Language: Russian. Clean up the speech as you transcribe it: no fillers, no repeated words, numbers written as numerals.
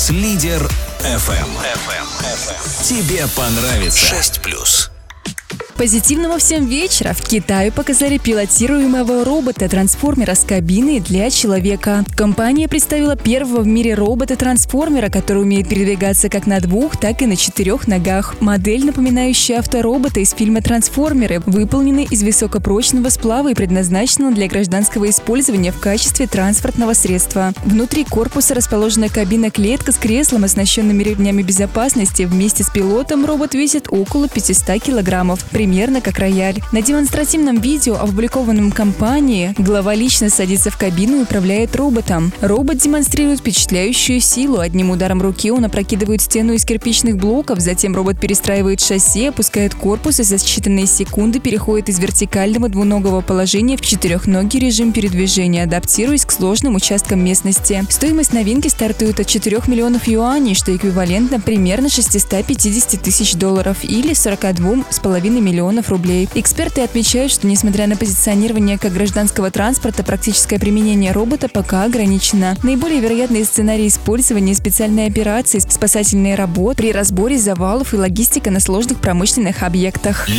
Лидер FM. Тебе понравится. 6+. Позитивного всем вечера! В Китае показали пилотируемого робота-трансформера с кабиной для человека. Компания представила первого в мире робота-трансформера, который умеет передвигаться как на 2, так и на 4 ногах. Модель, напоминающая авторобота из фильма «Трансформеры», выполнена из высокопрочного сплава и предназначена для гражданского использования в качестве транспортного средства. Внутри корпуса расположена кабина-клетка с креслом, оснащенными ремнями безопасности. Вместе с пилотом робот весит около 500 килограммов. Примерно как рояль. На демонстративном видео, опубликованном компанией, глава лично садится в кабину и управляет роботом. Робот демонстрирует впечатляющую силу. Одним ударом руки он опрокидывает стену из кирпичных блоков, затем робот перестраивает шасси, опускает корпус и за считанные секунды переходит из вертикального двуногого положения в четырехногий режим передвижения, адаптируясь к сложным участкам местности. Стоимость новинки стартует от 4 миллионов юаней, что эквивалентно примерно 650 тысяч долларов или 42,5 миллионов рублей. Эксперты отмечают, что несмотря на позиционирование как гражданского транспорта, практическое применение робота пока ограничено. Наиболее вероятные сценарии использования — специальные операции, спасательные работы при разборе завалов и логистика на сложных промышленных объектах.